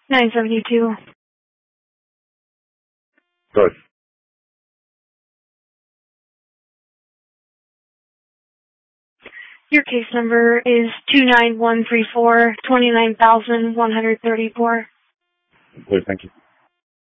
972. Good. Your case number is 29134, 29,134. Good, thank you.